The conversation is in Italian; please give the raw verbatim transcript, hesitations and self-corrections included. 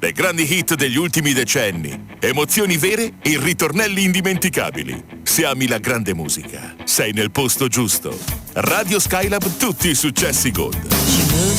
le grandi hit degli ultimi decenni, emozioni vere e ritornelli indimenticabili. Se ami la grande musica, sei nel posto giusto. Radio Skylab, tutti i successi Gold.